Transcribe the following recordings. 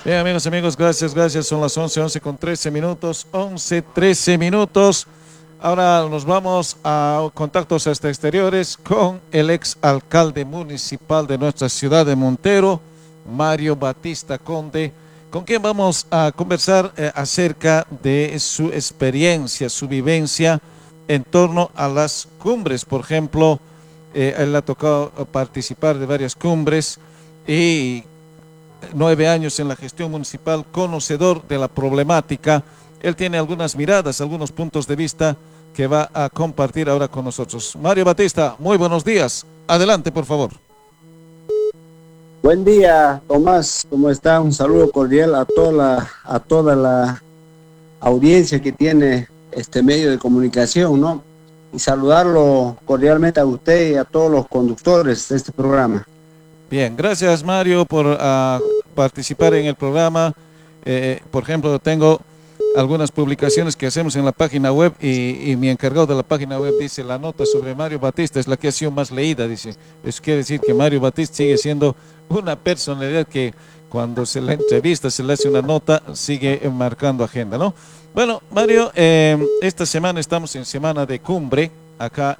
Bien, amigos, gracias. Son las 11 con 13 minutos, 13 minutos. Ahora nos vamos a contactos hasta exteriores con el ex alcalde municipal de nuestra ciudad de Montero, Mario Batista Conde, con quien vamos a conversar acerca de su experiencia, su vivencia en torno a las cumbres. Por ejemplo, él ha tocado participar de varias cumbres y 9 años en la gestión municipal, conocedor de la problemática. Él tiene algunas miradas, algunos puntos de vista que va a compartir ahora con nosotros. Mario Batista, muy buenos días. Adelante, por favor. Buen día, Tomás. ¿Cómo está? Un saludo cordial a toda la audiencia que tiene este medio de comunicación, ¿no? Y saludarlo cordialmente a usted y a todos los conductores de este programa. Bien, gracias Mario por participar en el programa. Por ejemplo, tengo algunas publicaciones que hacemos en la página web y mi encargado de la página web dice: la nota sobre Mario Batista es la que ha sido más leída, dice. Eso quiere decir que Mario Batista sigue siendo una personalidad que cuando se la entrevista, se le hace una nota, sigue marcando agenda, ¿no? Bueno, Mario, esta semana estamos en semana de cumbre acá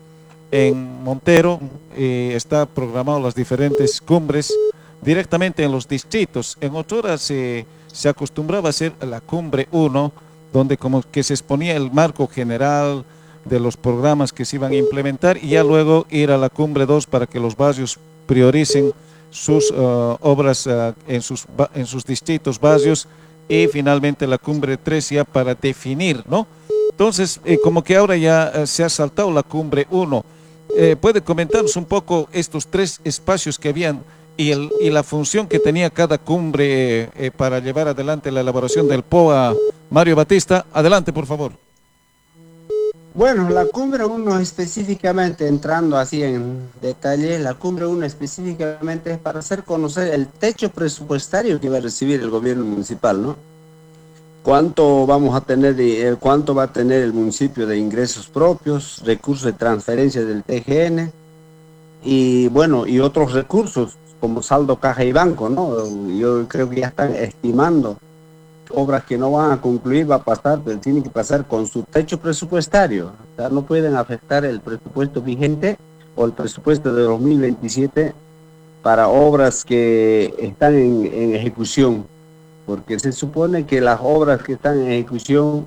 en Montero. Está programado las diferentes cumbres directamente en los distritos. En otras horas se acostumbraba a hacer la cumbre 1, donde como que se exponía el marco general de los programas que se iban a implementar, y ya luego ir a la cumbre 2 para que los barrios prioricen sus obras en sus distritos, barrios, y finalmente la cumbre 3 ya para definir, ¿no? Entonces, como que ahora ya se ha saltado la cumbre 1. ¿Puede comentarnos un poco estos tres espacios que habían y la función que tenía cada cumbre para llevar adelante la elaboración del POA? Mario Batista, adelante, por favor. Bueno, la cumbre 1 específicamente, entrando así en detalle, la cumbre 1 específicamente es para hacer conocer el techo presupuestario que va a recibir el gobierno municipal, ¿no? Cuánto vamos a tener, cuánto va a tener el municipio de ingresos propios, recursos de transferencia del TGN y bueno, y otros recursos como saldo, caja y banco, ¿no? Yo creo que ya están estimando obras que no van a concluir, va a pasar, pero tienen que pasar con su techo presupuestario. O sea, no pueden afectar el presupuesto vigente o el presupuesto de 2027 para obras que están en ejecución, porque se supone que las obras que están en ejecución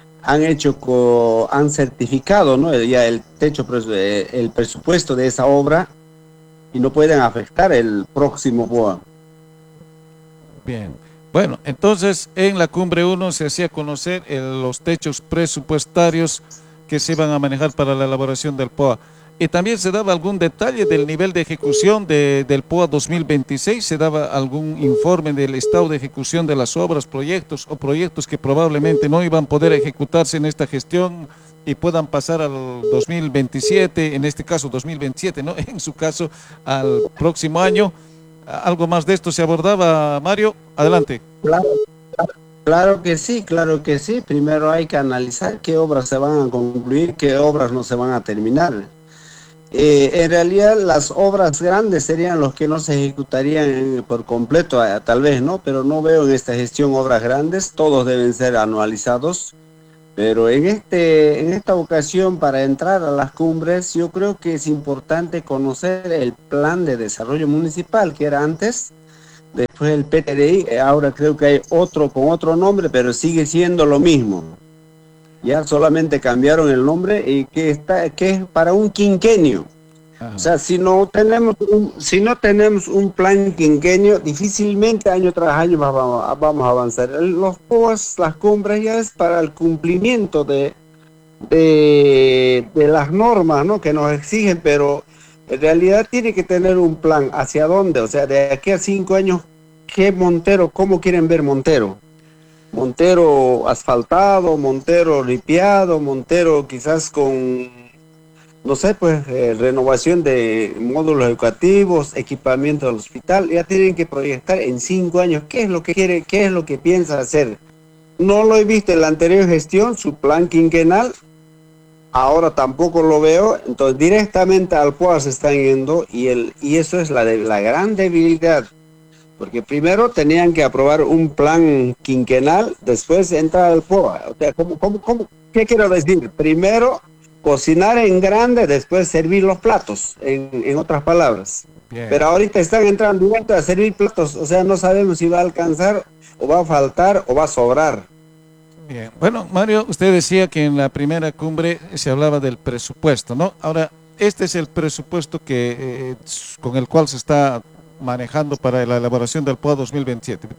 han certificado, ¿no? Ya el techo, el presupuesto de esa obra, y no pueden afectar el próximo POA. Bien. Bueno, entonces en la cumbre 1 se hacía conocer los techos presupuestarios que se iban a manejar para la elaboración del POA. Y también se daba algún detalle del nivel de ejecución del POA 2026, se daba algún informe del estado de ejecución de las obras, proyectos que probablemente no iban a poder ejecutarse en esta gestión y puedan pasar al 2027, en este caso 2027, ¿no? En su caso al próximo año. ¿Algo más de esto se abordaba, Mario? Adelante. Claro que sí, claro que sí. Primero hay que analizar qué obras se van a concluir, qué obras no se van a terminar. En realidad las obras grandes serían los que no se ejecutarían por completo, tal vez, ¿no? Pero no veo en esta gestión obras grandes, todos deben ser anualizados. Pero en esta ocasión, para entrar a las cumbres, yo creo que es importante conocer el plan de desarrollo municipal que era antes, después el PTDI, ahora creo que hay otro con otro nombre, pero sigue siendo lo mismo. Ya solamente cambiaron el nombre y que es para un quinquenio. Ajá. O sea, si no tenemos un plan quinquenio, difícilmente año tras año vamos a avanzar. Los POAs, las cumbres ya es para el cumplimiento de las normas, ¿no?, que nos exigen, pero en realidad tiene que tener un plan hacia dónde. O sea, de aquí a 5 años, ¿qué Montero? ¿Cómo quieren ver Montero? Montero asfaltado, Montero ripiado, Montero quizás con, no sé, pues renovación de módulos educativos, equipamiento del hospital. Ya tienen que proyectar en 5 años qué es lo que quiere, qué es lo que piensa hacer. No lo he visto en la anterior gestión, su plan quinquenal, ahora tampoco lo veo. Entonces directamente al POA se están yendo y eso es la gran debilidad Porque primero tenían que aprobar un plan quinquenal, después entrar al POA. O sea, ¿qué quiero decir? Primero cocinar en grande, después servir los platos, en otras palabras. Bien. Pero ahorita están entrando directo a servir platos, o sea, no sabemos si va a alcanzar, o va a faltar, o va a sobrar. Bien. Bueno, Mario, usted decía que en la primera cumbre se hablaba del presupuesto, ¿no? Ahora, este es el presupuesto con el cual se está manejando para la elaboración del POA 2027.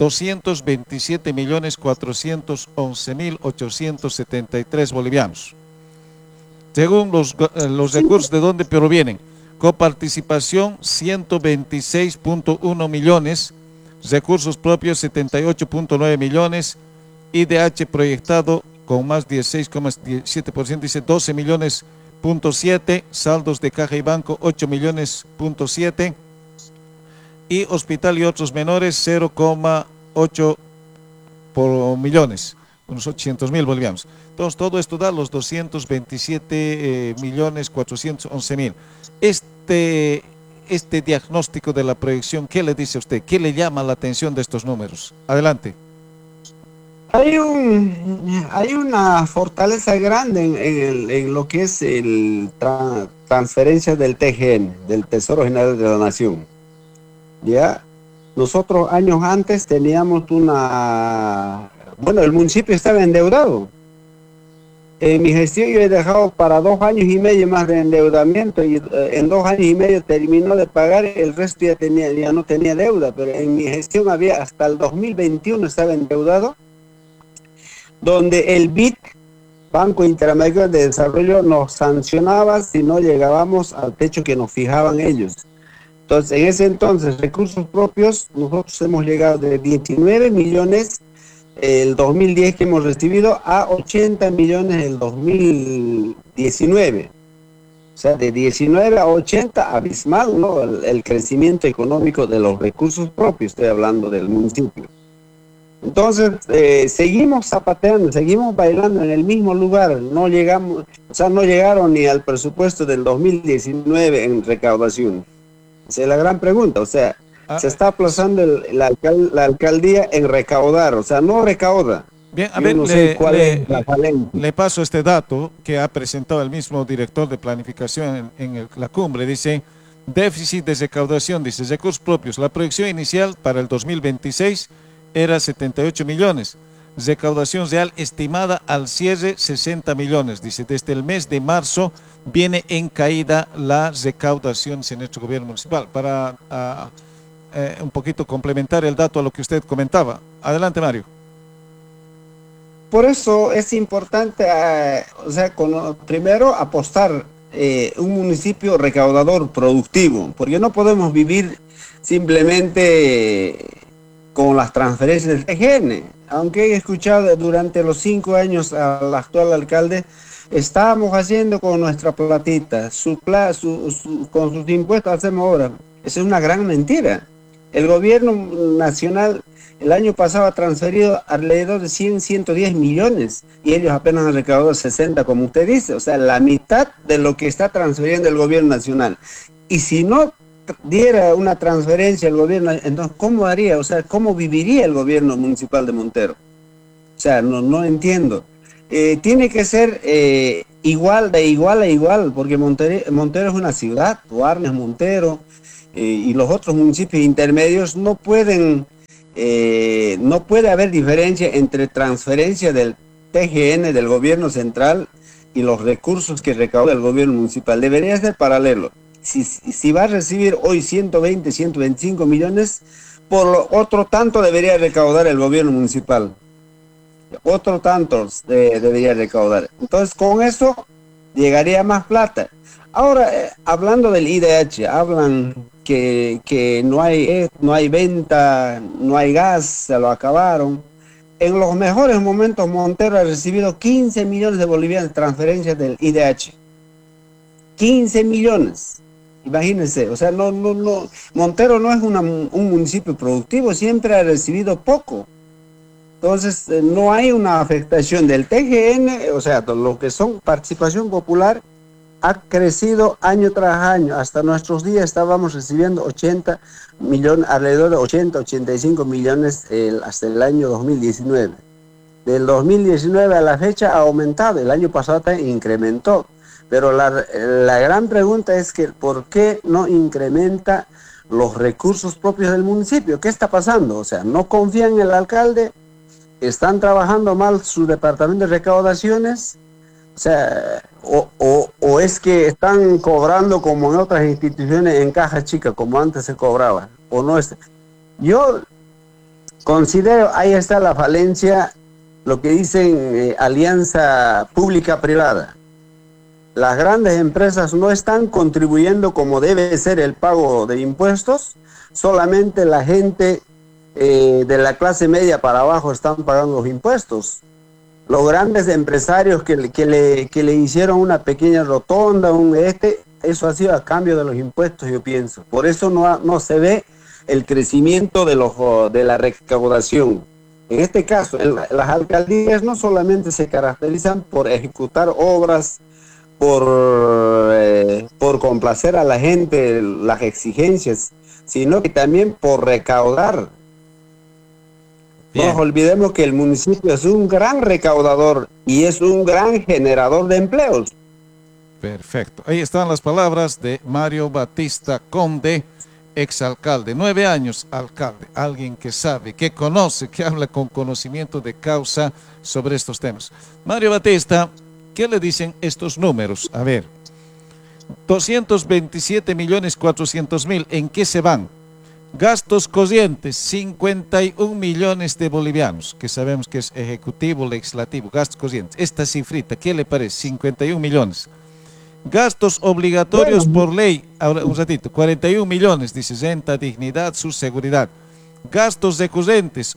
227.411.873 bolivianos. Según los recursos, ¿de dónde provienen? Coparticipación, 126.1 millones. Recursos propios, 78.9 millones. IDH proyectado con más 16,7%, dice 12 millones punto 7, saldos de caja y banco 8 millones punto 7 y hospital y otros menores 0,8 por millones, unos 800.000 bolivianos. Entonces todo esto da los 227 millones 411.000. Este diagnóstico de la proyección, ¿qué le dice a usted? ¿Qué le llama la atención de estos números? Adelante. Hay una fortaleza grande en lo que es transferencia del TGN, del Tesoro General de la Nación. Ya, nosotros años antes teníamos el municipio estaba endeudado. En mi gestión yo he dejado para 2 años y medio más de endeudamiento y en 2 años y medio terminó de pagar, el resto ya no tenía deuda, pero en mi gestión había hasta el 2021 estaba endeudado, donde el BID, Banco Interamericano de Desarrollo, nos sancionaba si no llegábamos al techo que nos fijaban ellos. Entonces, en ese entonces, recursos propios, nosotros hemos llegado de 19 millones el 2010 que hemos recibido a 80 millones el 2019. O sea, de 19 a 80, abismal, ¿no? El crecimiento económico de los recursos propios, estoy hablando del municipio. Entonces, seguimos zapateando, seguimos bailando en el mismo lugar, no llegamos, o sea, no llegaron ni al presupuesto del 2019 en recaudación. Esa es la gran pregunta, o sea, se está aplazando la alcaldía en recaudar, o sea, no recauda. Bien, a Yo ver, no sé cuál es la falencia. le paso este dato que ha presentado el mismo director de planificación en la cumbre. Dice, déficit de recaudación, dice, recursos propios. La proyección inicial para el 2026 era 78 millones. Recaudación real estimada al cierre 60 millones. Dice, desde el mes de marzo viene en caída la recaudación en nuestro gobierno municipal. Para un poquito complementar el dato a lo que usted comentaba. Adelante, Mario. Por eso es importante, o sea, primero apostar un municipio recaudador productivo, porque no podemos vivir simplemente con las transferencias del TGN. Aunque he escuchado durante los 5 años al actual alcalde, estábamos haciendo con nuestra platita, con sus impuestos hacemos ahora. Esa es una gran mentira. El gobierno nacional el año pasado ha transferido alrededor de 110 millones y ellos apenas han recaudado 60, como usted dice, o sea, la mitad de lo que está transfiriendo el gobierno nacional. Y si no diera una transferencia al gobierno, entonces, ¿cómo haría? O sea, ¿cómo viviría el gobierno municipal de Montero? O sea, no entiendo. Tiene que ser igual, de igual a igual, porque Montero es una ciudad, Guarnes, Montero, y los otros municipios intermedios no puede haber diferencia entre transferencia del TGN del gobierno central y los recursos que recauda el gobierno municipal. Debería ser paralelo. Si va a recibir hoy 120, 125 millones, por lo otro tanto debería recaudar el gobierno municipal. Otro tanto debería recaudar. Entonces, con eso llegaría más plata. Ahora, hablando del IDH, hablan que no hay venta, no hay gas, se lo acabaron. En los mejores momentos, Montero ha recibido 15 millones de bolivianos de transferencias del IDH. 15 millones. Imagínense, o sea, Montero no es un municipio productivo, siempre ha recibido poco. Entonces, no hay una afectación del TGN, o sea, lo que son participación popular, ha crecido año tras año. Hasta nuestros días estábamos recibiendo 80 millones, alrededor de 80, 85 millones hasta el año 2019. Del 2019 a la fecha ha aumentado, el año pasado también incrementó. Pero la gran pregunta es que ¿por qué no incrementa los recursos propios del municipio? ¿Qué está pasando? O sea, no confían en el alcalde, están trabajando mal su departamento de recaudaciones, o sea, o es que están cobrando como en otras instituciones en caja chica, como antes se cobraba, o no es. Yo considero, ahí está la falencia, lo que dicen alianza pública-privada. Las grandes empresas no están contribuyendo como debe ser el pago de impuestos, solamente la gente de la clase media para abajo están pagando los impuestos. Los grandes empresarios que le hicieron una pequeña rotonda, eso ha sido a cambio de los impuestos, yo pienso. Por eso no se ve el crecimiento de la recaudación. En este caso, las alcaldías no solamente se caracterizan por ejecutar obras, por complacer a la gente, las exigencias, sino que también por recaudar. Bien. No nos olvidemos que el municipio es un gran recaudador y es un gran generador de empleos. Perfecto. Ahí están las palabras de Mario Batista Conde, exalcalde, 9 años alcalde, alguien que sabe, que conoce, que habla con conocimiento de causa sobre estos temas. Mario Batista, ¿qué le dicen estos números? A ver, 227.400.000, ¿en qué se van? Gastos corrientes, 51 millones de bolivianos, que sabemos que es ejecutivo, legislativo, gastos corrientes. Esta cifrita, ¿qué le parece? 51 millones. Gastos obligatorios por ley, ahora un ratito, 41 millones, dice renta, dignidad, su seguridad. Gastos recurrentes,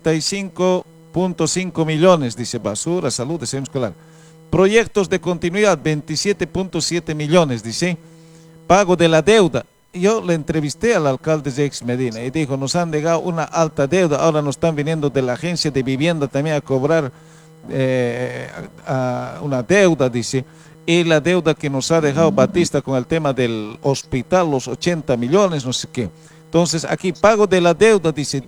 85.5 millones, dice basura, salud, deseo escolar. Proyectos de continuidad, 27.7 millones, dice. Pago de la deuda. Yo le entrevisté al alcalde Jex Medina y dijo, nos han llegado una alta deuda, ahora nos están viniendo de la agencia de vivienda también a cobrar una deuda, dice. Y la deuda que nos ha dejado Batista con el tema del hospital, los 80 millones, no sé qué. Entonces, aquí pago de la deuda, dice,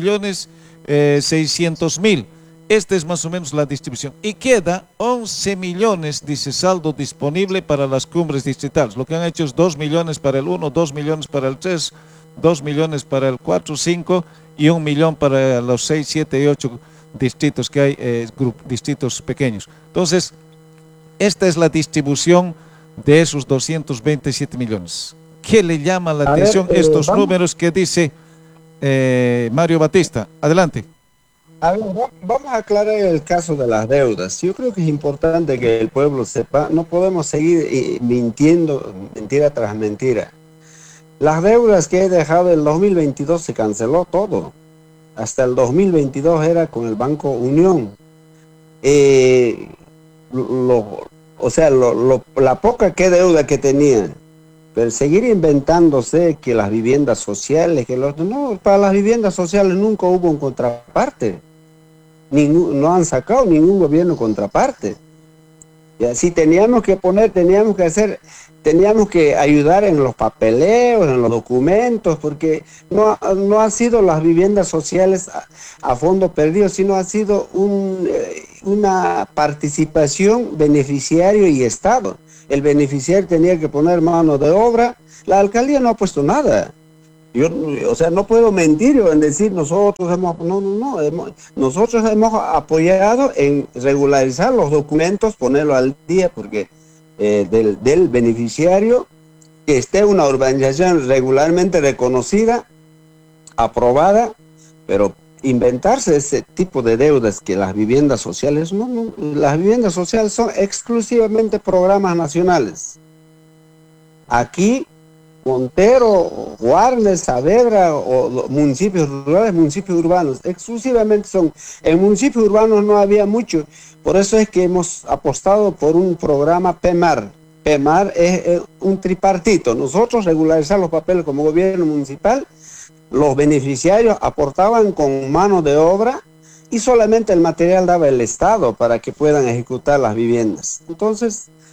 10.600.000. Esta es más o menos la distribución. Y queda 11 millones, dice, saldo disponible para las cumbres distritales. Lo que han hecho es 2 millones para el 1, 2 millones para el 3, 2 millones para el 4, 5 y 1 millón para los 6, 7 y 8 distritos que hay, distritos pequeños. Entonces, esta es la distribución de esos 227 millones. ¿Qué le llama la atención estos números que dice Mario Batista? Adelante. A ver, vamos a aclarar el caso de las deudas. Yo creo que es importante que el pueblo sepa, no podemos seguir mintiendo, mentira tras mentira. Las deudas que he dejado en el 2022 se canceló todo. Hasta el 2022 era con el Banco Unión. La poca deuda que tenían, pero seguir inventándose que las viviendas sociales, no, para las viviendas sociales nunca hubo un contraparte. No han sacado ningún gobierno contraparte. Y así teníamos que ayudar en los papeleos, en los documentos, porque no han sido las viviendas sociales a fondo perdido, sino ha sido una participación beneficiario y Estado. El beneficiario tenía que poner mano de obra, la alcaldía no ha puesto nada. No puedo mentir en decir nosotros nosotros hemos apoyado en regularizar los documentos, ponerlo al día, porque del beneficiario, que esté una urbanización regularmente reconocida, aprobada, pero inventarse ese tipo de deudas que las viviendas sociales, las viviendas sociales son exclusivamente programas nacionales. Aquí Montero, Guarnes, Saavedra o municipios rurales, municipios urbanos, exclusivamente son. En municipios urbanos no había mucho, por eso es que hemos apostado por un programa PEMAR. PEMAR es un tripartito. Nosotros regularizar los papeles como gobierno municipal, los beneficiarios aportaban con mano de obra y solamente el material daba el Estado para que puedan ejecutar las viviendas. Entonces,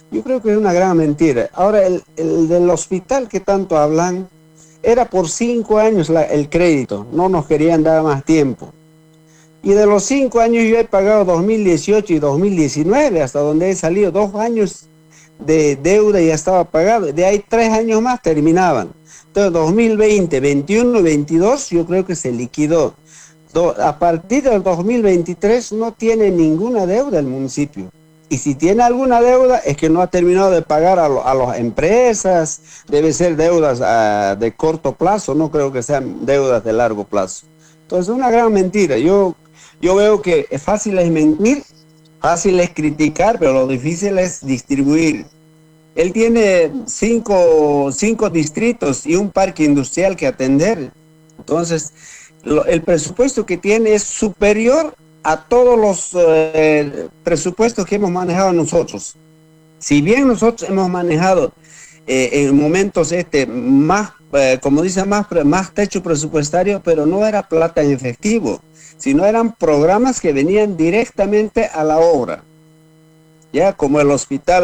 Yo creo que es una gran mentira. Ahora, el del hospital que tanto hablan, era por 5 años el crédito, no nos querían dar más tiempo. Y de los 5 años yo he pagado 2018 y 2019, hasta donde he salido, 2 años de deuda ya estaba pagado. De ahí 3 años más terminaban. Entonces 2020, 21 y 22 yo creo que se liquidó. A partir del 2023 no tiene ninguna deuda el municipio. Y si tiene alguna deuda es que no ha terminado de pagar a las empresas, debe ser deudas de corto plazo, no creo que sean deudas de largo plazo. Entonces es una gran mentira. Yo veo que es fácil es mentir, fácil es criticar, pero lo difícil es distribuir. Él tiene cinco distritos y un parque industrial que atender. Entonces, el presupuesto que tiene es superior a todos los presupuestos que hemos manejado nosotros. Si bien nosotros hemos manejado en momentos más, como dice, más techo presupuestario, pero no era plata en efectivo, sino eran programas que venían directamente a la obra. Ya como el hospital,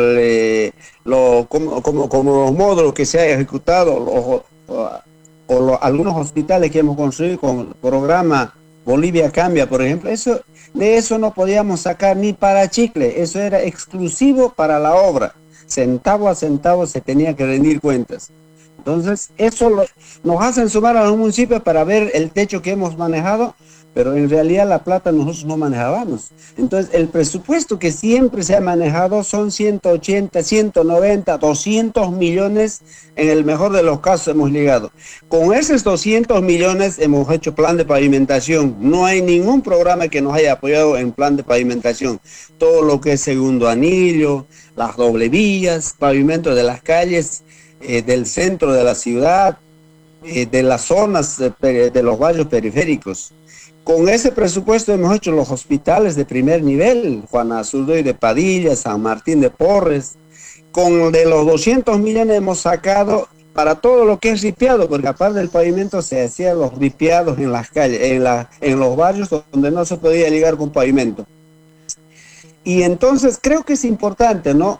como los módulos que se han ejecutado, algunos hospitales que hemos construido con el programa Bolivia Cambia, por ejemplo, de eso no podíamos sacar ni para chicle, eso era exclusivo para la obra. Centavo a centavo se tenía que rendir cuentas. Entonces, nos hacen sumar a los municipios para ver el techo que hemos manejado, pero en realidad la plata nosotros no manejábamos. Entonces, el presupuesto que siempre se ha manejado son 180, 190, 200 millones, en el mejor de los casos hemos llegado. Con esos 200 millones hemos hecho plan de pavimentación. No hay ningún programa que nos haya apoyado en plan de pavimentación. Todo lo que es segundo anillo, las doble vías, pavimento de las calles, del centro de la ciudad, de las zonas de los barrios periféricos. Con ese presupuesto hemos hecho los hospitales de primer nivel, Juan Azurduy de Padilla, San Martín de Porres. Con de los 200 millones hemos sacado para todo lo que es ripiado, porque aparte del pavimento se hacían los ripiados en las calles, en los barrios donde no se podía llegar con pavimento. Y entonces creo que es importante, ¿no?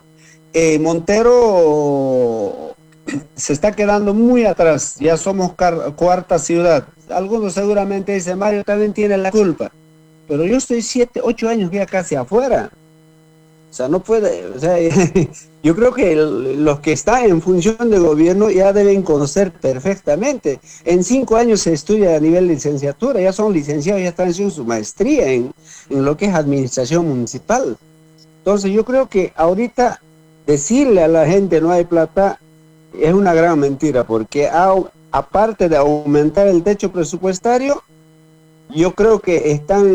Montero se está quedando muy atrás, ya somos cuarta ciudad. Algunos seguramente dicen, Mario también tiene la culpa, pero yo estoy 7, 8 años ya casi afuera. O sea, no puede, o sea, yo creo que los que están en función de gobierno ya deben conocer perfectamente. En 5 años se estudia a nivel de licenciatura, ya son licenciados, ya están haciendo su maestría en lo que es administración municipal. Entonces yo creo que ahorita decirle a la gente no hay plata es una gran mentira, porque aparte de aumentar el techo presupuestario, yo creo que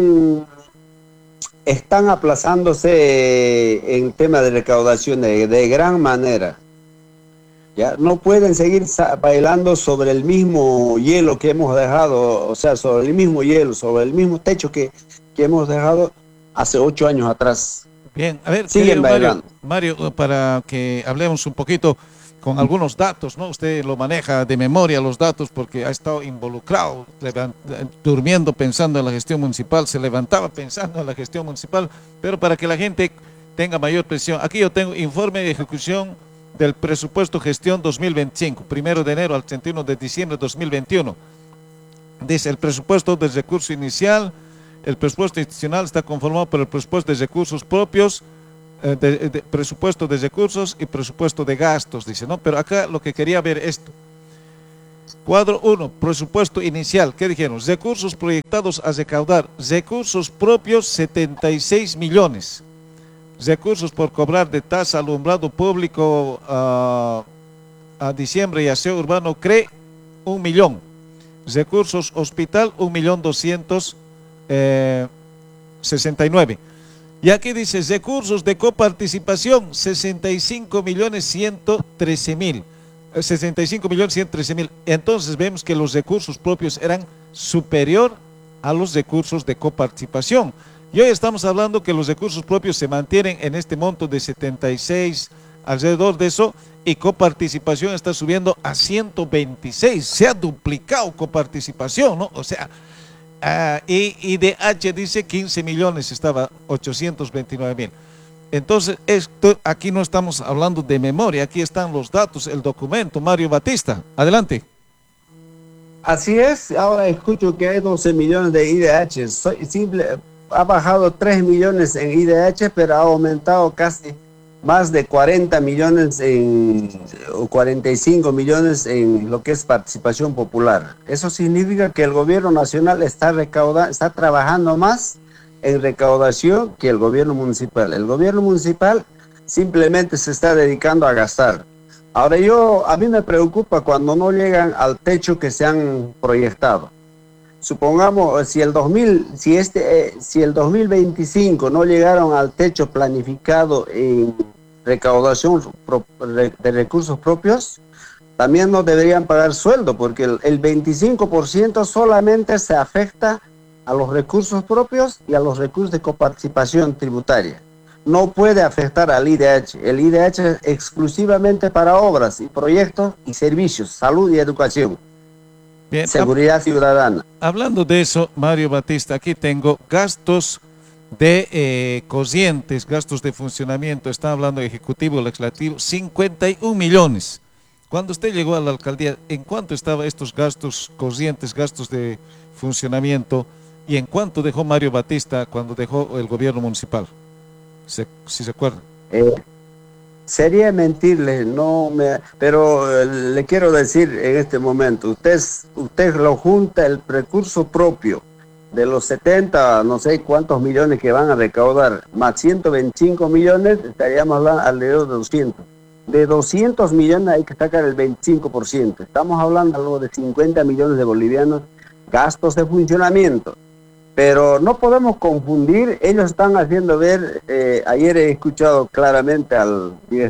están aplazándose en tema de recaudación de gran manera. Ya no pueden seguir bailando sobre el mismo hielo que hemos dejado, o sea, sobre el mismo hielo, sobre el mismo techo que hemos dejado hace 8 años atrás. Bien, a ver, siguen bailando. Mario, para que hablemos un poquito con algunos datos, ¿no? Usted lo maneja de memoria los datos porque ha estado involucrado, durmiendo pensando en la gestión municipal, se levantaba pensando en la gestión municipal, pero para que la gente tenga mayor presión. Aquí yo tengo informe de ejecución del presupuesto gestión 2025, 1 de enero al 31 de diciembre de 2021. Dice, el presupuesto del recurso inicial, el presupuesto institucional está conformado por el presupuesto de recursos propios, presupuesto de recursos y presupuesto de gastos, dice, ¿no? Pero acá lo que quería ver esto. Cuadro 1, presupuesto inicial, ¿qué dijeron? Recursos proyectados a recaudar, recursos propios 76 millones, recursos por cobrar de tasa alumbrado público a diciembre y aseo urbano CRE 1 millón, recursos hospital 1.269.000. Y aquí dice recursos de coparticipación 65.113.000. 65.113.000. Entonces vemos que los recursos propios eran superior a los recursos de coparticipación. Y hoy estamos hablando que los recursos propios se mantienen en este monto de 76, alrededor de eso, y coparticipación está subiendo a 126. Se ha duplicado coparticipación, ¿no? O sea, y IDH dice 15 millones, estaba 829.000. Entonces, esto, aquí no estamos hablando de memoria, aquí están los datos, el documento. Mario Batista, adelante. Así es, ahora escucho que hay 12 millones de IDH. Ha bajado 3 millones en IDH, pero ha aumentado casi más de 40 millones o 45 millones en lo que es participación popular. Eso significa que el gobierno nacional está trabajando más en recaudación que el gobierno municipal. El gobierno municipal simplemente se está dedicando a gastar. Ahora a mí me preocupa cuando no llegan al techo que se han proyectado. Supongamos, si el 2025 no llegaron al techo planificado en recaudación de recursos propios, también no deberían pagar sueldo, porque el 25% solamente se afecta a los recursos propios y a los recursos de coparticipación tributaria. No puede afectar al IDH. El IDH es exclusivamente para obras y proyectos y servicios, salud y educación. Bien, seguridad ciudadana. Hablando de eso, Mario Batista, aquí tengo gastos de cocientes, gastos de funcionamiento. Está hablando ejecutivo, legislativo, 51 millones. Cuando usted llegó a la alcaldía, ¿en cuánto estaban estos gastos cocientes, gastos de funcionamiento? ¿Y en cuánto dejó Mario Batista cuando dejó el gobierno municipal? Si se acuerdan. Sería mentirle, pero le quiero decir en este momento, usted lo junta el recurso propio de los 70, no sé cuántos millones que van a recaudar, más 125 millones, estaríamos hablando alrededor de 200. De 200 millones hay que sacar el 25%. Estamos hablando algo de 50 millones de bolivianos, gastos de funcionamiento. Pero no podemos confundir, ellos están haciendo ver, ayer he escuchado claramente al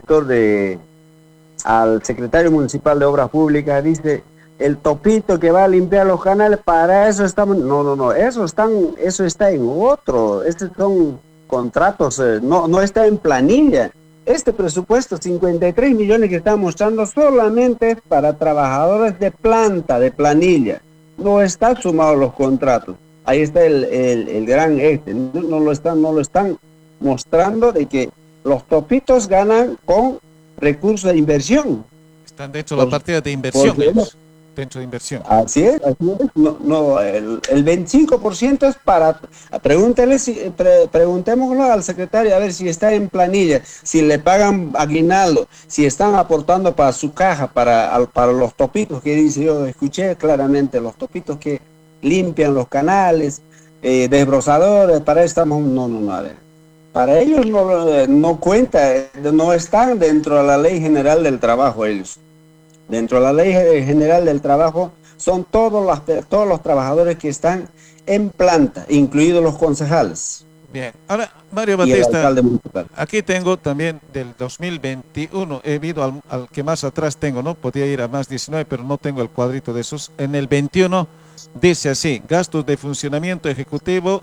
secretario municipal de Obras Públicas, dice, el topito que va a limpiar los canales, para eso estamos, no, eso está en otro, estos son contratos, no está en planilla. Este presupuesto, 53 millones que están mostrando, solamente es para trabajadores de planta, de planilla, no están sumados los contratos. Ahí está el gran no lo están mostrando de que los topitos ganan con recursos de inversión. Están dentro de la partida de inversión. Dentro de inversión. Así es. El 25% es para, preguntémoslo al secretario a ver si está en planilla, si le pagan aguinaldo, si están aportando para su caja, para los topitos que dice, yo escuché claramente, los topitos que limpian los canales, desbrozadores, para eso estamos, a ver. Para ellos no cuenta, no están dentro de la Ley General del Trabajo ellos. Dentro de la Ley General del Trabajo son todos los trabajadores que están en planta, incluidos los concejales. Bien, ahora Mario Batista, aquí tengo también del 2021, he ido al que más atrás tengo, ¿no? Podría ir a más 19, pero no tengo el cuadrito de esos. En el 21 dice así, gastos de funcionamiento ejecutivo,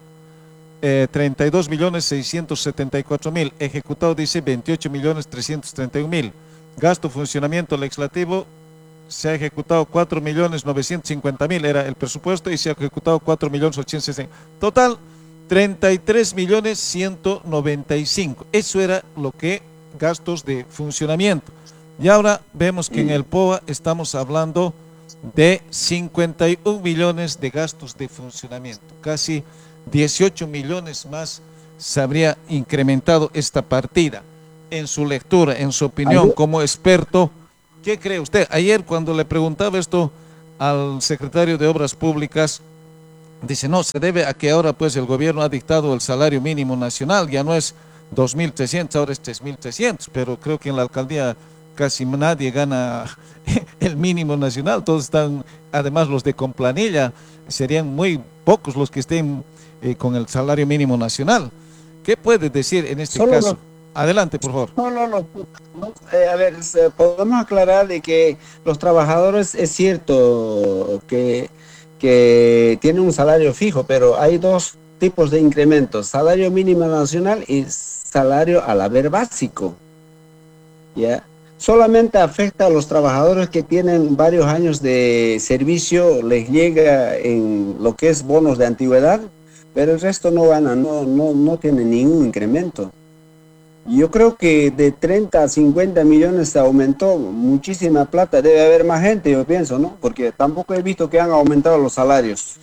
32.674.000, ejecutado dice 28.331.000, gasto funcionamiento legislativo, se ha ejecutado 4.950.000, era el presupuesto, y se ha ejecutado 4.860.000, total 33.195.000, eso era lo que gastos de funcionamiento. Y ahora vemos que en el POA estamos hablando de 51 millones de gastos de funcionamiento, casi 18 millones más se habría incrementado esta partida. En su lectura, en su opinión como experto, ¿qué cree usted? Ayer cuando le preguntaba esto al secretario de Obras Públicas, dice, no, se debe a que ahora pues el gobierno ha dictado el salario mínimo nacional, ya no es 2.300, ahora es 3.300, pero creo que en la alcaldía casi nadie gana el mínimo nacional, todos están, además los de con planilla, serían muy pocos los que estén con el salario mínimo nacional. ¿Qué puede decir en este caso? Adelante, por favor. A ver, podemos aclarar de que los trabajadores, es cierto que tienen un salario fijo, pero hay dos tipos de incrementos, salario mínimo nacional y salario al haber básico. ¿Ya? Solamente afecta a los trabajadores que tienen varios años de servicio, les llega en lo que es bonos de antigüedad, pero el resto no ganan, no tienen ningún incremento. Yo creo que de 30 a 50 millones se aumentó muchísima plata. Debe haber más gente, yo pienso, ¿no? Porque tampoco he visto que han aumentado los salarios.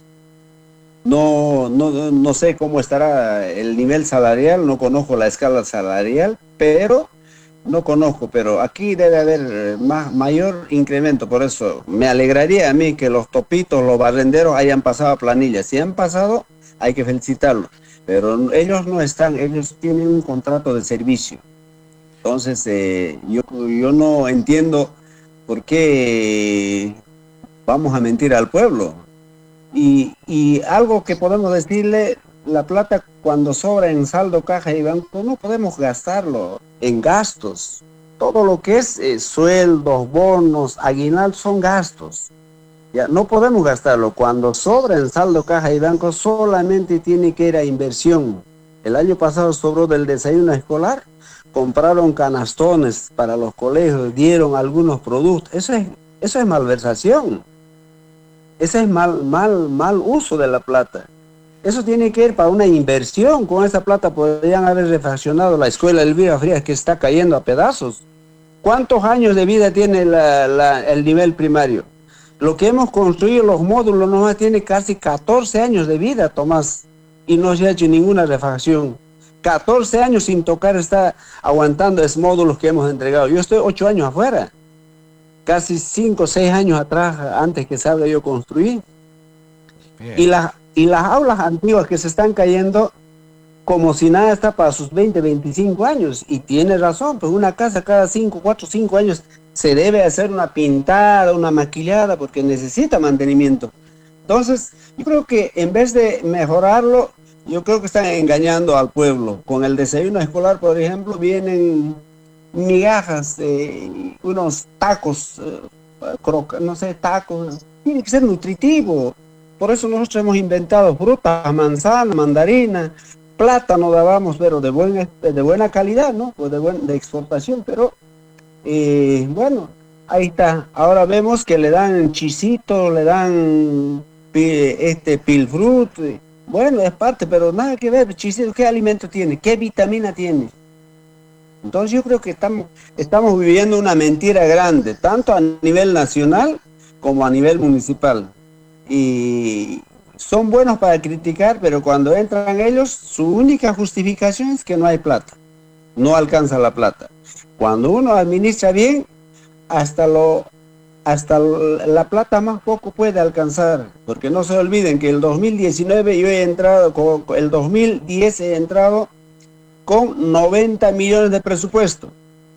No sé cómo estará el nivel salarial, no conozco la escala salarial, pero no conozco, pero aquí debe haber mayor incremento. Por eso me alegraría a mí que los topitos, los barrenderos hayan pasado a planilla. Si han pasado, hay que felicitarlos, pero ellos no están, ellos tienen un contrato de servicio. Entonces, yo no entiendo por qué vamos a mentir al pueblo. Y algo que podemos decirle, la plata cuando sobra en saldo, caja y banco, no podemos gastarlo en gastos. Todo lo que es sueldos, bonos, aguinaldo son gastos. Ya no podemos gastarlo. Cuando sobra en saldo, caja y banco, solamente tiene que ir a inversión. El año pasado sobró del desayuno escolar, compraron canastones para los colegios, dieron algunos productos. Eso es malversación. Ese es mal uso de la plata. Eso tiene que ir para una inversión. Con esa plata podrían haber refaccionado la escuela Elvira Frías, que está cayendo a pedazos. ¿Cuántos años de vida tiene el nivel primario? Lo que hemos construido, los módulos, nomás tiene casi 14 años de vida, Tomás, y no se ha hecho ninguna refacción. 14 años sin tocar está aguantando esos módulos que hemos entregado. Yo estoy 8 años afuera. Casi 5 o 6 años atrás, antes que salga yo construir. Y las aulas antiguas que se están cayendo, como si nada, está para sus 20, 25 años. Y tiene razón, pues una casa cada 5, 4, 5 años se debe hacer una pintada, una maquillada, porque necesita mantenimiento. Entonces, yo creo que en vez de mejorarlo, yo creo que están engañando al pueblo. Con el desayuno escolar, por ejemplo, vienen migajas, unos tacos, no sé, tacos, tiene que ser nutritivo. Por eso nosotros hemos inventado frutas, manzana, mandarina, plátano dábamos, pero de buena calidad, ¿no? Pues de exportación, pero bueno, ahí está. Ahora vemos que le dan chisito, le dan pilfrut, bueno, es parte, pero nada que ver, chisito, ¿qué alimento tiene? ¿Qué vitamina tiene? Entonces yo creo que estamos viviendo una mentira grande, tanto a nivel nacional como a nivel municipal. Y son buenos para criticar, pero cuando entran ellos, su única justificación es que no hay plata, no alcanza la plata. Cuando uno administra bien, hasta la plata más poco puede alcanzar, porque no se olviden que el 2019 yo he entrado, el 2010 he entrado con 90 millones de presupuesto.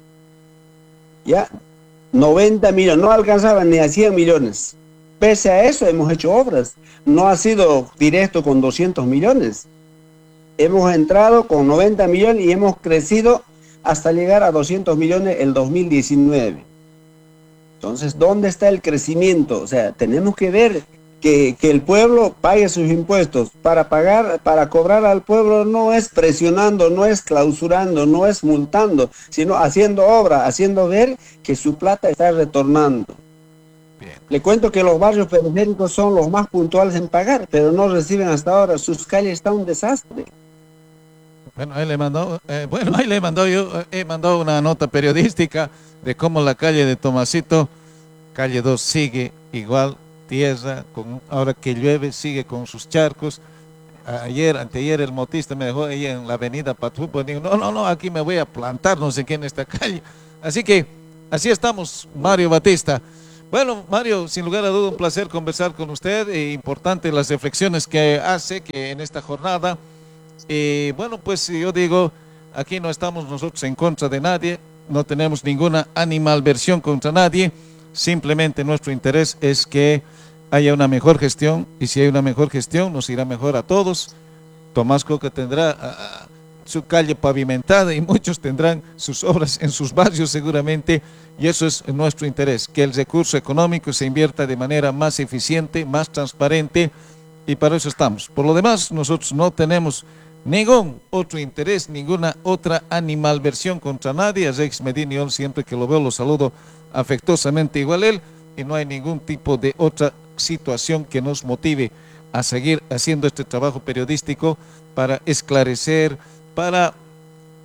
Ya, 90 millones, no alcanzaban ni a 100 millones. Pese a eso hemos hecho obras. No ha sido directo con 200 millones. Hemos entrado con 90 millones y hemos crecido hasta llegar a 200 millones el 2019. Entonces, ¿dónde está el crecimiento? O sea, tenemos que ver que el pueblo pague sus impuestos. Para cobrar al pueblo no es presionando, no es clausurando, no es multando, sino haciendo obra, haciendo ver que su plata está retornando. Bien. Le cuento que los barrios periféricos son los más puntuales en pagar, pero no reciben hasta ahora. Sus calles están un desastre. Bueno, ahí le he mandado una nota periodística de cómo la calle de Tomasito, calle 2, sigue igual, tierra, ahora que llueve, sigue con sus charcos. Anteayer el motista me dejó ahí en la avenida Patrupo, y digo, no, aquí me voy a plantar, no sé qué, en esta calle. Así que, así estamos, Mario Batista. Bueno, Mario, sin lugar a duda, un placer conversar con usted, importante las reflexiones que hace que en esta jornada. Bueno, pues yo digo, aquí no estamos nosotros en contra de nadie, no tenemos ninguna animalversión contra nadie, simplemente nuestro interés es que haya una mejor gestión, y si hay una mejor gestión nos irá mejor a todos. Tomás Coca tendrá su calle pavimentada y muchos tendrán sus obras en sus barrios seguramente, y eso es nuestro interés, que el recurso económico se invierta de manera más eficiente, más transparente, y para eso estamos. Por lo demás, nosotros no tenemos ningún otro interés, ninguna otra animalversión contra nadie. A Rex Medina, yo siempre que lo veo lo saludo afectuosamente igual él, y no hay ningún tipo de otra situación que nos motive a seguir haciendo este trabajo periodístico para esclarecer, para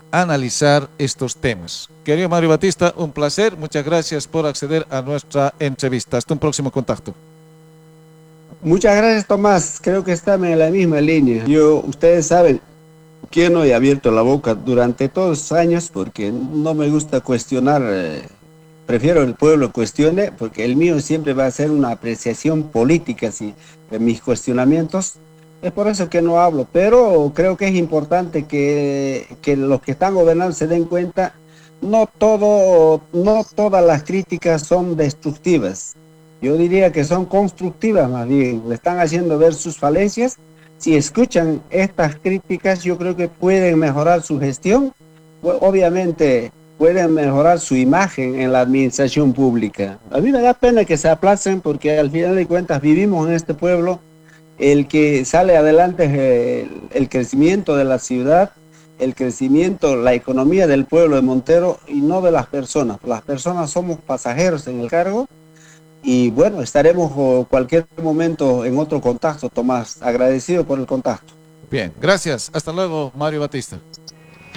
analizar estos temas. Querido Mario Batista, un placer. Muchas gracias por acceder a nuestra entrevista. Hasta un próximo contacto. Muchas gracias, Tomás. Creo que estamos en la misma línea. Ustedes saben que no he abierto la boca durante todos los años porque no me gusta cuestionar. Prefiero el pueblo cuestione, porque el mío siempre va a ser una apreciación política, si, de mis cuestionamientos. Es por eso que no hablo, pero creo que es importante que los que están gobernando se den cuenta, no todas las críticas son destructivas. Yo diría que son constructivas más bien, le están haciendo ver sus falencias. Si escuchan estas críticas, yo creo que pueden mejorar su gestión. Obviamente pueden mejorar su imagen en la administración pública. A mí me da pena que se aplacen porque al final de cuentas vivimos en este pueblo. El que sale adelante es el crecimiento de la ciudad, el crecimiento, la economía del pueblo de Montero y no de las personas. Las personas somos pasajeros en el cargo y bueno, estaremos cualquier momento en otro contacto, Tomás. Agradecido por el contacto. Bien, gracias. Hasta luego, Mario Batista.